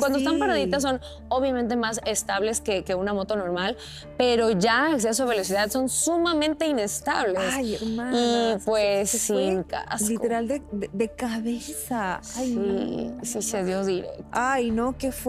cuando están Sí. paraditas son obviamente más estables que una moto normal, pero ya exceso de velocidad son sumamente inestables. Ay, hermana. Y pues se sin fue casco. literal de cabeza. Ay, Sí, no. sí se dio directo. Ay, no, qué fue.